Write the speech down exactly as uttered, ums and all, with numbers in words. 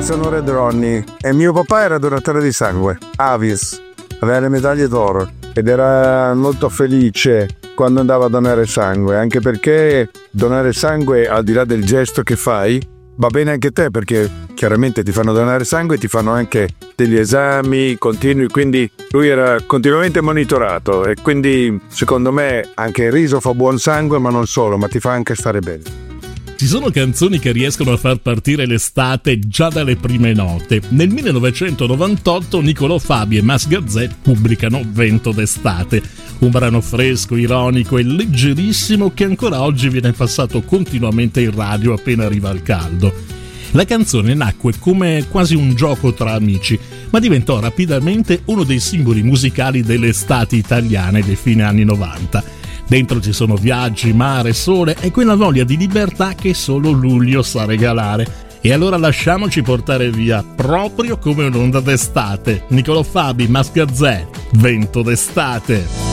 sono Red Ronnie e mio papà era donatore di sangue, Avis, aveva le medaglie d'oro ed era molto felice quando andava a donare sangue, anche perché donare sangue, al di là del gesto che fai, va bene anche te, perché chiaramente ti fanno donare sangue e ti fanno anche degli esami continui, quindi lui era continuamente monitorato e quindi secondo me anche il riso fa buon sangue, ma non solo, ma ti fa anche stare bene. Ci sono canzoni che riescono a far partire l'estate già dalle prime note. Nel millenovecentonovantotto Nicolò Fabi e Mas Gazzè pubblicano Vento d'estate, un brano fresco, ironico e leggerissimo che ancora oggi viene passato continuamente in radio appena arriva il caldo. La canzone nacque come quasi un gioco tra amici, ma diventò rapidamente uno dei simboli musicali delle estati italiane dei fine anni novanta. Dentro ci sono viaggi, mare, sole e quella voglia di libertà che solo luglio sa regalare. E allora lasciamoci portare via, proprio come un'onda d'estate. Nicolò Fabi, Mas Gazzè, Vento d'estate.